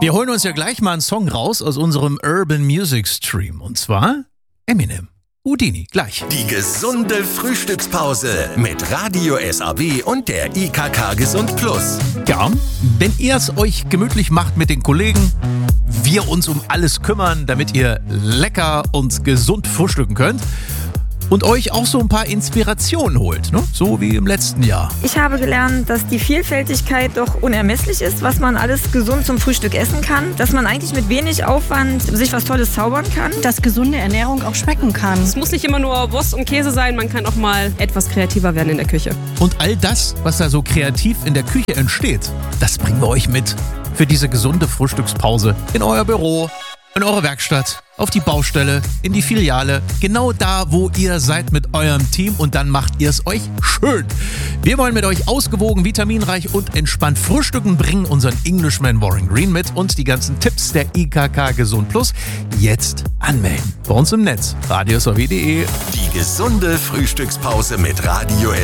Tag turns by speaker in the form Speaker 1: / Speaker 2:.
Speaker 1: Wir holen uns ja gleich mal einen Song raus aus unserem Urban Music Stream. Und zwar Eminem. Houdini, gleich.
Speaker 2: Die gesunde Frühstückspause mit Radio SAW und der IKK Gesund Plus.
Speaker 1: Ja, wenn ihr es euch gemütlich macht mit den Kollegen, wir uns um alles kümmern, damit ihr lecker und gesund frühstücken könnt. Und euch auch so ein paar Inspirationen holt, ne? So wie im letzten Jahr.
Speaker 3: Ich habe gelernt, dass die Vielfältigkeit doch unermesslich ist, was man alles gesund zum Frühstück essen kann. Dass man eigentlich mit wenig Aufwand sich was Tolles zaubern kann.
Speaker 4: Dass gesunde Ernährung auch schmecken kann.
Speaker 5: Es muss nicht immer nur Wurst und Käse sein, man kann auch mal etwas kreativer werden in der Küche.
Speaker 1: Und all das, was da so kreativ in der Küche entsteht, das bringen wir euch mit für diese gesunde Frühstückspause in euer Büro, in eure Werkstatt, auf die Baustelle, in die Filiale, genau da, wo ihr seid mit eurem Team, und dann macht ihr es euch schön. Wir wollen mit euch ausgewogen, vitaminreich und entspannt frühstücken, bringen unseren Englishman Warren Green mit und die ganzen Tipps der IKK Gesund Plus jetzt anmelden. Bei uns im Netz, radiosw.de.
Speaker 2: Die gesunde Frühstückspause mit Radio